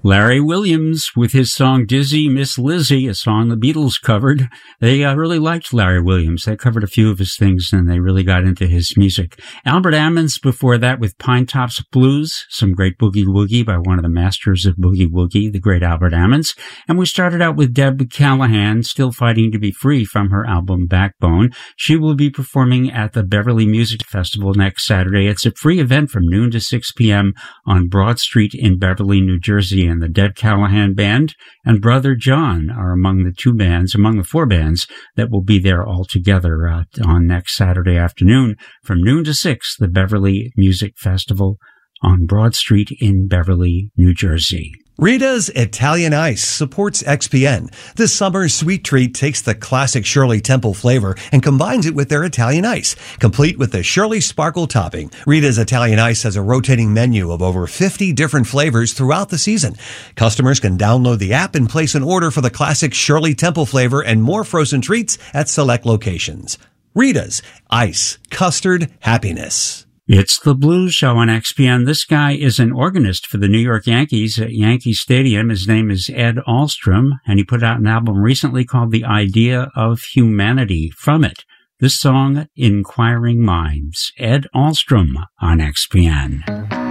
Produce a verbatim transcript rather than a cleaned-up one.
Larry Williams with his song Dizzy Miss Lizzy, a song the Beatles covered. They uh, really liked Larry Williams. They covered a few of his things and they really got into his music. Albert Ammons before that with Pine Tops Blues, some great boogie woogie by one of the masters of boogie woogie, the great Albert Ammons. And we started out with Deb Callahan, still fighting to be free from her album Backbone. She will be performing at the Beverly Music Festival next Saturday. It's a free event from noon to six p.m. on Broad Street in Beverly, New Jersey. And the Deb Callahan Band and Brother John are among the two bands, among the four bands that will be there all together uh, on next Saturday afternoon from noon to six, the Beverly Music Festival on Broad Street in Beverly, New Jersey. Rita's Italian Ice supports X P N. This summer's sweet treat takes the classic Shirley Temple flavor and combines it with their Italian Ice, complete with the Shirley Sparkle topping. Rita's Italian Ice has a rotating menu of over fifty different flavors throughout the season. Customers can download the app and place an order for the classic Shirley Temple flavor and more frozen treats at select locations. Rita's Ice, Custard Happiness. It's the Blues Show on X P N. This guy is an organist for the New York Yankees at Yankee Stadium. His name is Ed Ahlstrom, and he put out an album recently called The Idea of Humanity. From it, this song, Inquiring Minds. Ed Ahlstrom on X P N.